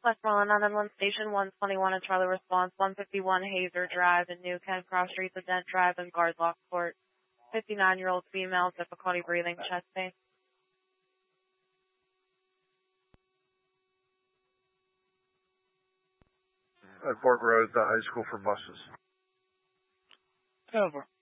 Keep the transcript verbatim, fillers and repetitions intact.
Westmoreland nine one one Station one twenty-one at Charlie Response, one fifty-one Hazer Drive in New Kent, Cross Streets of Dent Drive and Guardlock Court. fifty-nine-year-old female, difficulty breathing, chest pain. At Fort Rose, the high school for buses. Over.